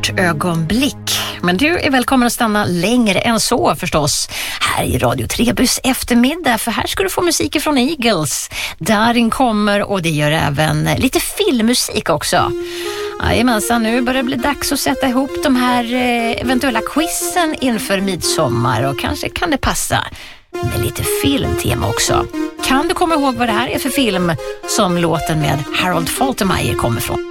ögonblick. Men du är välkommen att stanna längre än så förstås här i Radio Trebus eftermiddag, för här ska du få musik från Eagles. Darin kommer och det gör även lite filmmusik också. Jajamensan, nu börjar det bli dags att sätta ihop de här eventuella quizen inför midsommar och kanske kan det passa med lite filmtema också. Kan du komma ihåg vad det här är för film som låten med Harold Faltermeyer kommer från?